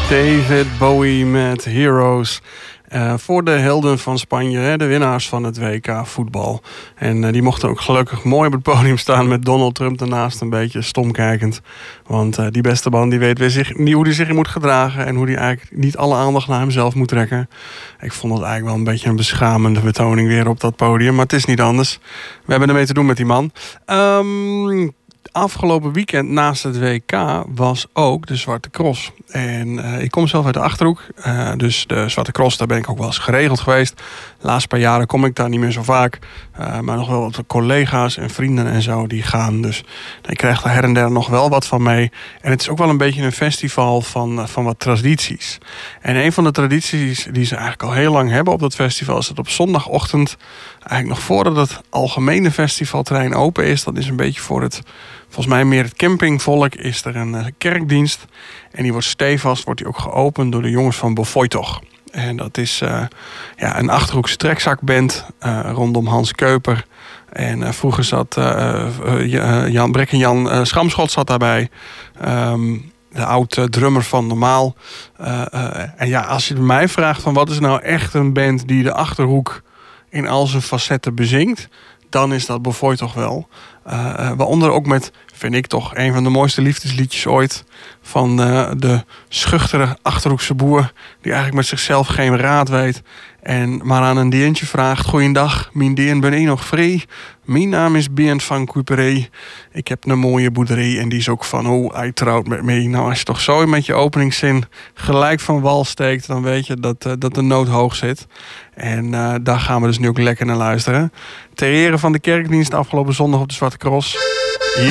David Bowie met Heroes. Voor de helden van Spanje, de winnaars van het WK voetbal. En die mochten ook gelukkig mooi op het podium staan met Donald Trump daarnaast een beetje stom kijkend. Want die beste man die weet hoe hij zich moet gedragen en hoe hij eigenlijk niet alle aandacht naar hemzelf moet trekken. Ik vond het eigenlijk wel een beetje een beschamende betoning weer op dat podium, maar het is niet anders. We hebben ermee te doen met die man. Afgelopen weekend naast het WK was ook de Zwarte Cross. En ik kom zelf uit de Achterhoek. Dus de Zwarte Cross, daar ben ik ook wel eens geregeld geweest. De laatste paar jaren kom ik daar niet meer zo vaak. Maar nog wel wat collega's en vrienden en zo die gaan. Dus ik krijg er her en der nog wel wat van mee. En het is ook wel een beetje een festival van wat tradities. En een van de tradities die ze eigenlijk al heel lang hebben op dat festival is dat op zondagochtend, eigenlijk nog voordat het algemene festivalterrein open is, dat is een beetje voor het, volgens mij meer het campingvolk, is er een kerkdienst. En die wordt stevast ook geopend door de jongens van Bofoitoch. En dat is een Achterhoekse trekzakband rondom Hans Keuper. En vroeger zat Jan Brek en Jan Schamschot zat daarbij. De oud-drummer van Normaal. En ja, als je mij vraagt van wat is nou echt een band die de Achterhoek in al zijn facetten bezingt, dan is dat Bofoitoch wel. Waaronder ook met, vind ik toch, een van de mooiste liefdesliedjes ooit van de schuchtere Achterhoekse boer die eigenlijk met zichzelf geen raad weet en maar aan een dientje vraagt: goeiedag, mijn dien ben ik nog vrij? Mijn naam is Bernd van Couperé. Ik heb een mooie boerderij en die is ook van hij trouwt met mij. Nou, als je toch zo met je openingszin gelijk van wal steekt, dan weet je dat de nood hoog zit. En daar gaan we dus nu ook lekker naar luisteren. Ter ere van de kerkdienst afgelopen zondag op de Zwarte Cross.